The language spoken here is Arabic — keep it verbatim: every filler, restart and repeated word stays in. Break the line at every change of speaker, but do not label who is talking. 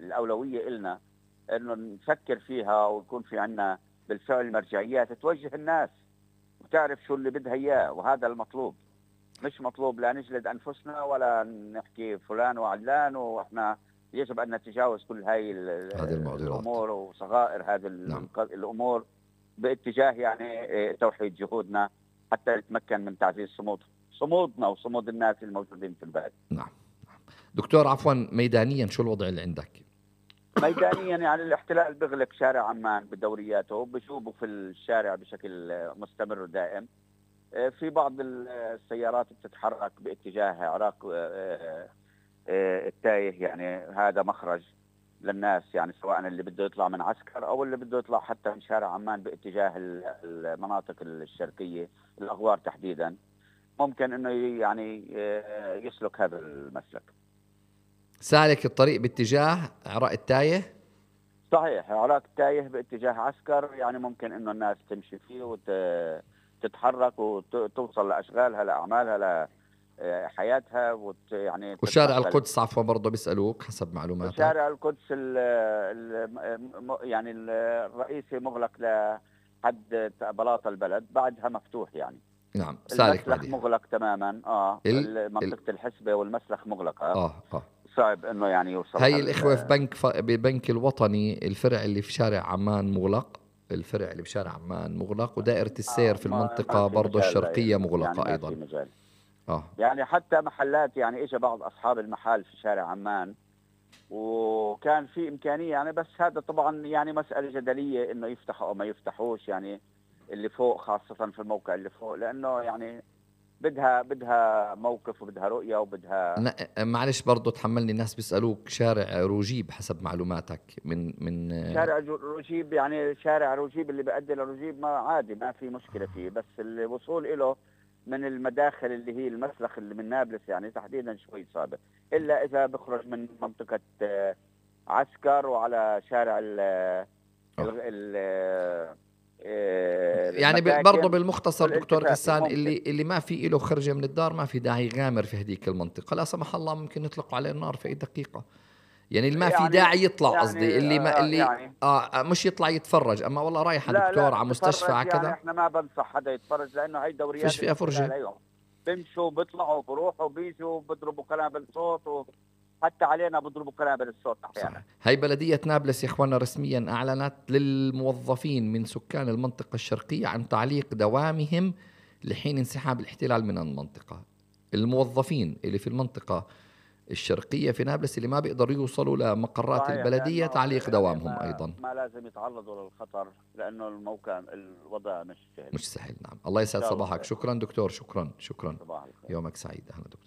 الأولوية إلنا إنه نفكر فيها ويكون في عنا بالفعل مرجعيات توجه الناس وتعرف شو اللي بدها إياه، وهذا المطلوب. مش مطلوب لا نجلد أنفسنا ولا نحكي فلان وعلان، وإحنا يجب أن نتجاوز كل هاي
هذه المعضلات
الأمور وصغائر هذه
نعم.
الأمور باتجاه يعني توحيد جهودنا حتى نتمكن من تعزيز صمود صمودنا وصمود الناس الموجودين في البلد.
نعم. دكتور عفوا، ميدانيا شو الوضع اللي عندك؟
ميدانيا يعني الاحتلال بيغلق شارع عمان بدورياته، بشوبوا في الشارع بشكل مستمر ودائم. في بعض السيارات بتتحرك باتجاه عراق التايه، يعني هذا مخرج للناس، يعني سواء اللي بده يطلع من عسكر او اللي بده يطلع حتى من شارع عمان باتجاه المناطق الشرقيه، الاغوار تحديدا، ممكن انه يعني يسلك هذا المسلك.
سالك الطريق باتجاه عراق التايه؟
صحيح، عراق التايه باتجاه عسكر، يعني ممكن انه الناس تمشي فيه وتتحرك وتوصل لاشغالها لاعمالها لحياتها وت يعني
وشارع القدس عفوا برضه بيسألوك حسب معلوماتك.
شارع القدس ال ال يعني الرئيسي مغلق لحد بلاط البلد، بعدها مفتوح يعني.
نعم. سالك
المسلخ مغلق تماما. اه
ال...
منطقة
ال...
الحسبة والمسلخ مغلقة.
اه اه
صعب انه يعني يوصل.
هاي الإخوة في بنك ف... ببنك الوطني، الفرع اللي في شارع عمان مغلق، الفرع اللي بشارع عمان مغلق، ودائرة السير
آه
في
ما, ما
المنطقة
في
برضو
مجال
الشرقية
يعني
مغلقة
ما في
أيضا.
مجال.
آه.
يعني حتى محلات، يعني اجى بعض اصحاب المحال في شارع عمان وكان في امكانيه، يعني بس هذا طبعا يعني مساله جدليه انه يفتحوا او ما يفتحوش، يعني اللي فوق خاصه في الموقع اللي فوق، لانه يعني بدها بدها موقف وبدها رؤيه وبدها.
معلش برضو تحملني، الناس بيسألوك شارع روجيب حسب معلوماتك من من
شارع روجيب، يعني شارع روجيب اللي بيؤدي لروجيب ما عادي ما في مشكله فيه، بس الوصول له من المداخل اللي هي المسلخ اللي من نابلس يعني تحديدا شوي صعبه، الا اذا بخرج من منطقه عسكر وعلى شارع ال ال
يعني برضه بالمختصر دكتور غسان، اللي اللي ما في له خرجه من الدار ما في داعي يغامر في هذيك المنطقه، لا سمح الله ممكن يطلقوا عليه النار في اي دقيقه. يعني اللي ما في
يعني
داعي يطلع،
يعني
قصدي اللي ما اللي
يعني
آه مش يطلع يتفرج، اما والله رايحه
لا
دكتور
لا
على مستشفى على
يعني
كذا،
احنا ما بنصح حدا يتفرج، لانه هي دوريات
فيش فيها
الاحتلال
فرجه.
هيهم بيمشوا بيطلعوا بروحوا بيجوا بيضربوا قنابل صوت، وحتى علينا بيضربوا قنابل الصوت احيانا.
هي بلديه نابلس يا اخواننا رسميا اعلنت للموظفين من سكان المنطقه الشرقيه عن تعليق دوامهم لحين انسحاب الاحتلال من المنطقه. الموظفين اللي في المنطقه الشرقية في نابلس اللي ما بيقدروا يوصلوا لمقرات البلدية تعليق دوامهم
يعني
أيضا.
ما لازم يتعرضوا للخطر، لأنه الموقع الوضع مش سهل.
مش سهل. نعم. الله يسعد صباحك. شكرا دكتور. شكرا شكرا.
صباح الخير.
يومك سعيد. أهلا دكتور.